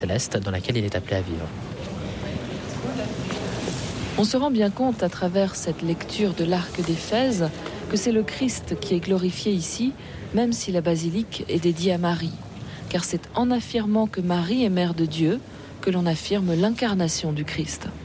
céleste dans laquelle il est appelé à vivre. On se rend bien compte à travers cette lecture de l'arc d'Éphèse que c'est le Christ qui est glorifié ici, même si la basilique est dédiée à Marie. Car c'est en affirmant que Marie est mère de Dieu que l'on affirme l'incarnation du Christ.